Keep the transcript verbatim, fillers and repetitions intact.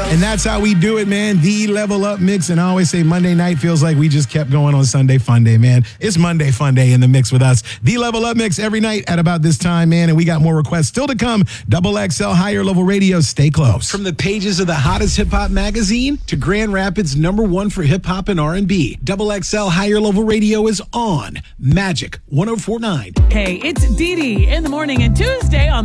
And that's how we do it, man. The Level Up Mix. And I always say Monday night feels like we just kept going on Sunday Fun Day, man. It's Monday Fun Day in the mix with us. The Level Up Mix every night at about this time, man. And we got more requests still to come. Double X L Higher Level Radio. Stay close. From the pages of the hottest hip hop magazine to Grand Rapids number one for hip hop and R and B. Double X L Higher Level Radio is on Magic one oh four point nine. Hey, it's Dee Dee in the morning and Tuesday on